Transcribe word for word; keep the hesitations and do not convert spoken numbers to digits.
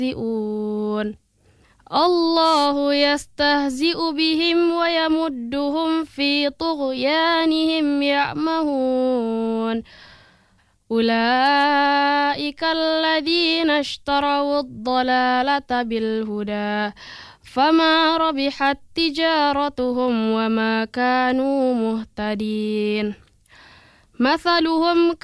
يستهزئون الله يستهزئ بهم ويمدهم في طغيانهم يعمهون أولئك الذين اشتروا الضلالة بالهدى فما ربحت تجارتهم وما كانوا مهتدين مثلهم